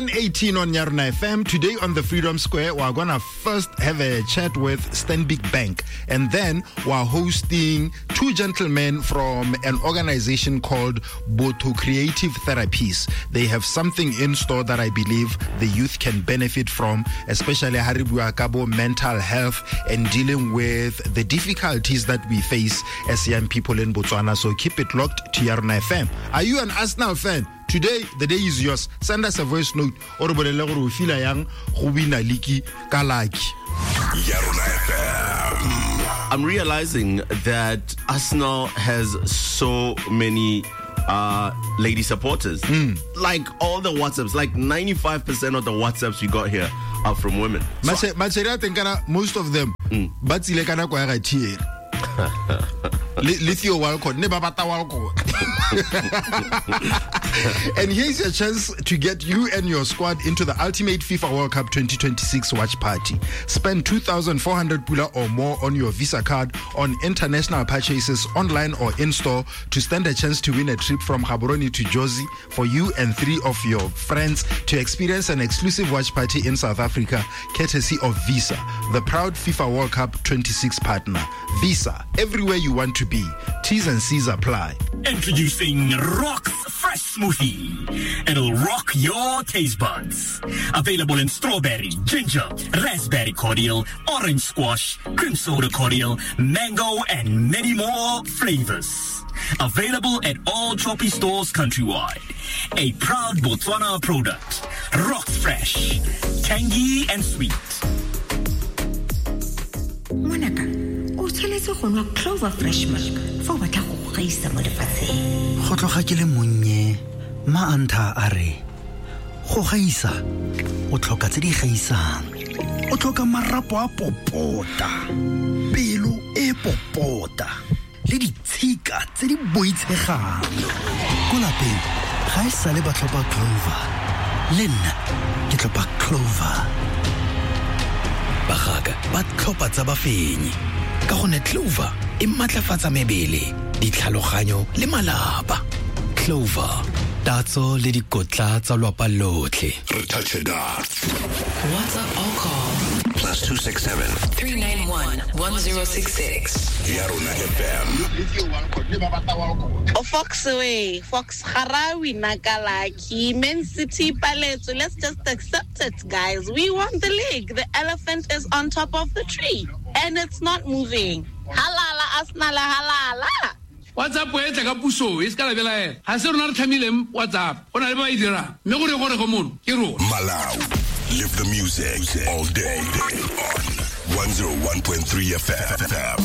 18 on Yaruna FM. Today on the Freedom Square, we're gonna first have a chat with Stanbic Bank, and then we're hosting two gentlemen from an organization called Boto Creative Therapies. They have something in store that I believe the youth can benefit from, especially Haribu Akabo mental health and dealing with the difficulties that we face as young people in Botswana. So keep it locked to Yaruna FM. Are you an Arsenal fan? Today, the day is yours. Send us a voice note. Or bolele gore o feel yang go wina liki ka lucky. I'm realizing that Arsenal has so many lady supporters. Like all the WhatsApps, like 95% of the WhatsApps we got here are from women. Most of them, but Lithio Walcott, Nebabata Walcott. And here's your chance to get you and your squad into the Ultimate FIFA World Cup 2026 watch party. Spend 2,400 pula or more on your Visa card on international purchases online or in-store to stand a chance to win a trip from Gaborone to Jozi for you and 3 of your friends to experience an exclusive watch party in South Africa, courtesy of Visa, the proud FIFA World Cup 26 partner. Visa, everywhere you want to be. T's and C's apply. Introducing Rock's Fresh Smoothie. It'll rock your taste buds. Available in strawberry, ginger, raspberry cordial, orange squash, cream soda cordial, mango, and many more flavors. Available at all Choppy stores countrywide. A proud Botswana product. Rock's Fresh. Tangy and sweet. Monaka, o tshwanetse go nwa Clover Fresh milk fa o batla go gaisa mo lefatsheng. Go tloga ke le monnye maantha a re go gaisa o tlhoka tse di gaisang, o tlhoka marapo a popota, pelo e popota le ditshika tse di boitshegang. Ko lapeng ga e sale ba tlhopa Clover, le nna ke tlhopa Clover. Bagaga ba tlhopa tsa bafenyi ka gone Clover e matlafatsa mebele, ditlhaloganyo le malapa. Clover, tatso le dikotla tsa lwapa lotlhe. Re touch it up. WhatsApp or call +267 391 1066. Yaruna FM. Fox away, Fox Harawi Nakalaki, Men City Paletso. Let's just accept it, guys. We won the league. The elephant is on top of the tree, and it's not moving. Halala asnala halala. WhatsApp e tla ka puso e ska la bela ena ha se rona re tlhamileng WhatsApp ona le ba e dira mme gore go mono ke rona Malawi. Live the music all day on 101.3 FM.